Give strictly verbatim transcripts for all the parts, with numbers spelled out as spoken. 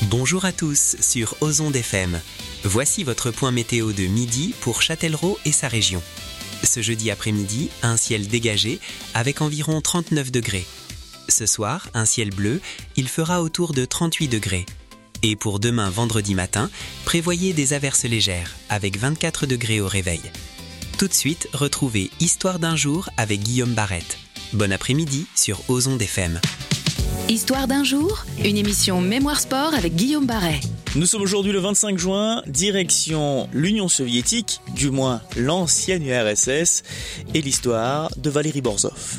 Bonjour à tous sur Ozonde F M. Voici votre point météo de midi pour Châtellerault et sa région. Ce jeudi après-midi, un ciel dégagé avec environ trente-neuf degrés. Ce soir, un ciel bleu, il fera autour de trente-huit degrés. Et pour demain vendredi matin, prévoyez des averses légères avec vingt-quatre degrés au réveil. Tout de suite, retrouvez Histoire d'un jour avec Guillaume Barrette. Bon après-midi sur Ozonde F M. Histoire d'un jour, une émission Mémoire Sport avec Guillaume Barret. Nous sommes aujourd'hui le vingt-cinq juin, direction l'Union soviétique, du moins l'ancienne U R S S, et l'histoire de Valérie Borzov.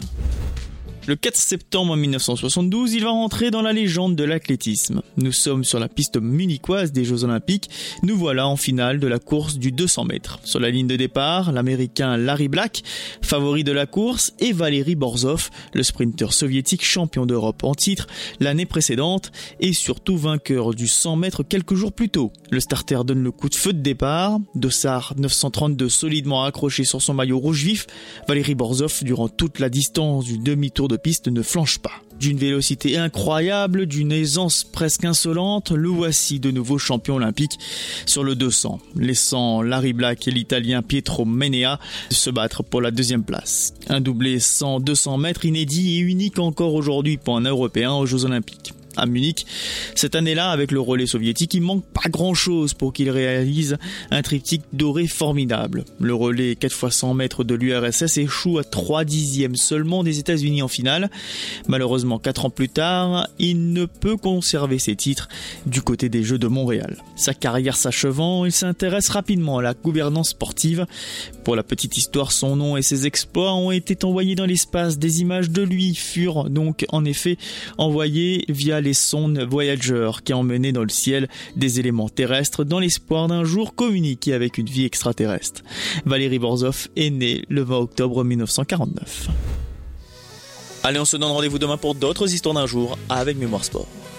Le quatre septembre mille neuf cent soixante-douze, il va rentrer dans la légende de l'athlétisme. Nous sommes sur la piste munichoise des Jeux Olympiques. Nous voilà en finale de la course du deux cents mètres. Sur la ligne de départ, l'Américain Larry Black, favori de la course, et Valérie Borzov, le sprinter soviétique champion d'Europe en titre l'année précédente et surtout vainqueur du cent mètres quelques jours plus tôt. Le starter donne le coup de feu de départ. Dossard neuf cent trente-deux solidement accroché sur son maillot rouge vif. Valérie Borzov, durant toute la distance du demi-tour de piste, ne flanche pas. D'une vélocité incroyable, d'une aisance presque insolente, le voici de nouveau champion olympique sur le deux cents, laissant Larry Black et l'Italien Pietro Menea se battre pour la deuxième place. Un doublé cent deux cents mètres inédit et unique encore aujourd'hui pour un Européen aux Jeux Olympiques. À Munich, cette année-là, avec le relais soviétique, il manque pas grand-chose pour qu'il réalise un triptyque doré formidable. Le relais quatre fois cent mètres de l'U R S S échoue à trois dixièmes seulement des États-Unis en finale. Malheureusement, quatre ans plus tard, il ne peut conserver ses titres du côté des Jeux de Montréal. Sa carrière s'achevant, il s'intéresse rapidement à la gouvernance sportive. Pour la petite histoire, son nom et ses exploits ont été envoyés dans l'espace. Des images de lui furent donc en effet envoyées via les sondes Voyager qui emmenaient dans le ciel des éléments terrestres dans l'espoir d'un jour communiquer avec une vie extraterrestre. Valérie Borzov est née le vingt octobre mille neuf cent quarante-neuf. Allez, on se donne rendez-vous demain pour d'autres histoires d'un jour avec Mémoire Sport.